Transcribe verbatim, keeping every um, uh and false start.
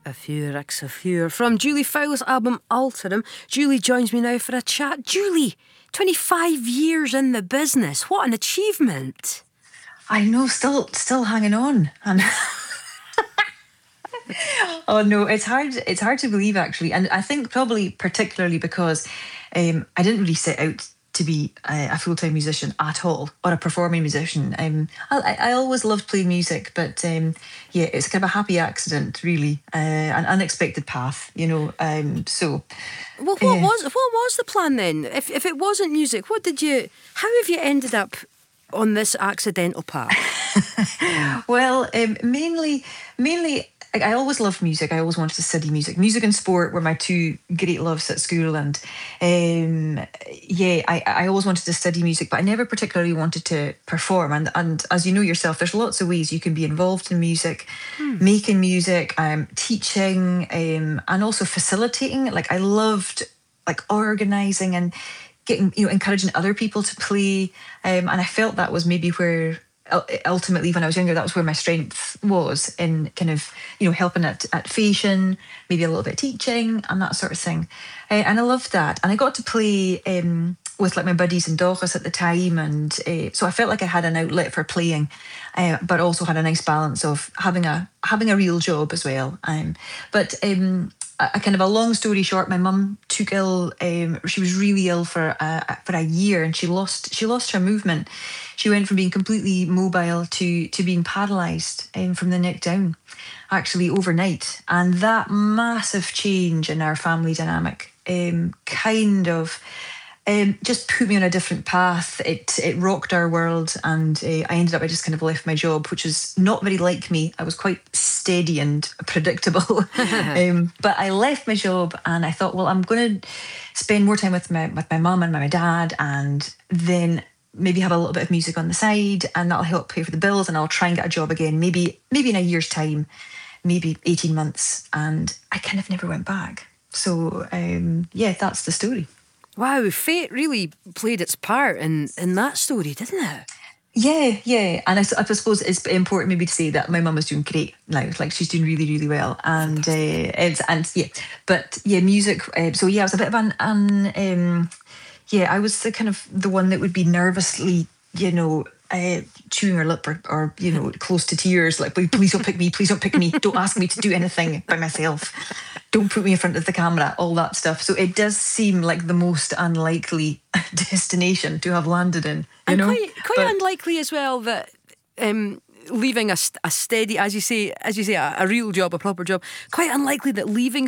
A few ricks of fear from Julie Fowler's album Alterum. Julie joins me now for a chat. Julie, twenty-five years in the business. What an achievement. I know, still still hanging on. And oh no, it's hard it's hard to believe actually. And I think probably particularly because um, I didn't really set out to be a, a full-time musician at all, or a performing musician. Um, I, I always loved playing music, but um, yeah, it's kind of a happy accident, really, uh, an unexpected path, you know. Um, so, well, what uh, was what was the plan then? If if it wasn't music, what did you? How have you ended up on this accidental path? Well, um, mainly, mainly. I always loved music. I always wanted to study music. Music and sport were my two great loves at school. And um, yeah, I, I always wanted to study music, but I never particularly wanted to perform. And and as you know yourself, there's lots of ways you can be involved in music, hmm. making music, um, teaching, um, and also facilitating. Like I loved like organising and getting, you know, encouraging other people to play. Um, and I felt that was maybe where ultimately when I was younger, that was where my strength was, in kind of, you know, helping at, at fashion, maybe a little bit of teaching and that sort of thing. Uh, and I loved that. And I got to play um, with like my buddies in Dochas at the time. And uh, so I felt like I had an outlet for playing, uh, but also had a nice balance of having a having a real job as well. Um, but um, a, a kind of a long story short, my mum took ill. Um, she was really ill for a, for a year, and she lost she lost her movement. She went from being completely mobile to to being paralysed um, from the neck down, actually overnight. And that massive change in our family dynamic um, kind of um, just put me on a different path. It it rocked our world, and uh, I ended up, I just kind of left my job, which was not very like me. I was quite steady and predictable. um, but I left my job and I thought, well, I'm going to spend more time with my, with my mum and my dad, and then maybe have a little bit of music on the side, and that'll help pay for the bills, and I'll try and get a job again, maybe maybe in a year's time, maybe eighteen months. And I kind of never went back. So um, yeah, that's the story. Wow, fate really played its part in, in that story, didn't it? Yeah, yeah. And I, I suppose it's important maybe to say that my mum is doing great now. Like she's doing really, really well. And uh, it's, and yeah, but yeah, music. Uh, so yeah, I was a bit of an, an um, yeah, I was the kind of the one that would be nervously, you know, uh, chewing her lip, or, or, you know, close to tears. Like, please don't pick me, please don't pick me. Don't ask me to do anything by myself. Don't put me in front of the camera, all that stuff. So it does seem like the most unlikely destination to have landed in. You and know? quite, quite but, unlikely as well that um, leaving a, a steady, as you say, as you say, a, a real job, a proper job, quite unlikely that leaving